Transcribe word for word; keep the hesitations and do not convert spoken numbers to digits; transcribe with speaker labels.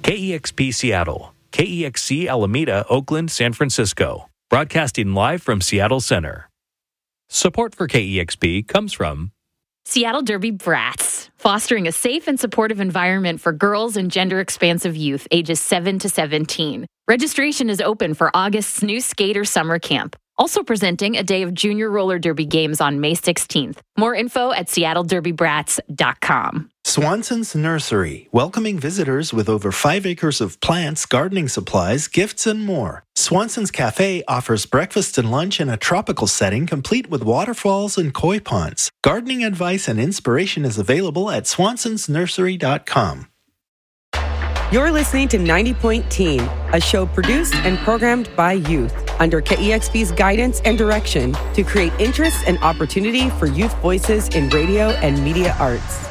Speaker 1: K E X P Seattle, K E X C Alameda, Oakland, San Francisco. Broadcasting live from Seattle Center. Support for K E X P comes from
Speaker 2: Seattle Derby Brats, fostering a safe and supportive environment for girls and gender-expansive youth ages seven to seventeen. Registration is open for August's new Skater Summer Camp. Also presenting a day of junior roller derby games on May sixteenth. More info at seattle derby brats dot com.
Speaker 3: Swanson's Nursery, welcoming visitors with over five acres of plants, gardening supplies, gifts, and more. Swanson's Cafe offers breakfast and lunch in a tropical setting complete with waterfalls and koi ponds. Gardening advice and inspiration is available at swansons nursery dot com.
Speaker 4: You're listening to ninety point Teen, a show produced and programmed by youth under K E X P's guidance and direction to create interest and opportunity for youth voices in radio and media arts.